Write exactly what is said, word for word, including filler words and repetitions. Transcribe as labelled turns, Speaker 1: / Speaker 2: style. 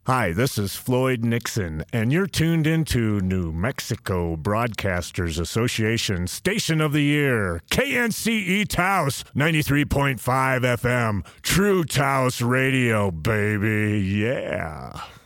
Speaker 1: Hi, this is Floyd Nixon, and you're tuned into New Mexico Broadcasters Association Station of the Year, K N C E Taos, ninety-three point five F M, True Taos Radio, baby, yeah.